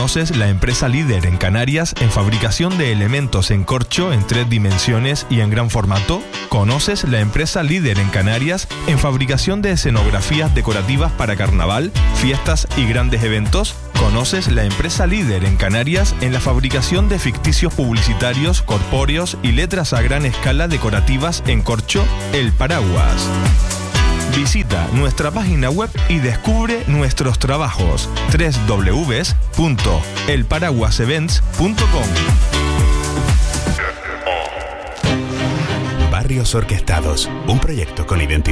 ¿Conoces la empresa líder en Canarias en fabricación de elementos en corcho en 3 dimensiones y en gran formato? ¿Conoces la empresa líder en Canarias en fabricación de escenografías decorativas para carnaval, fiestas y grandes eventos? ¿Conoces la empresa líder en Canarias en la fabricación de ficticios publicitarios, corpóreos y letras a gran escala decorativas en corcho? El Paraguas. Visita nuestra página web y descubre nuestros trabajos. www.elparaguasevents.com. Barrios Orquestados, un proyecto con identidad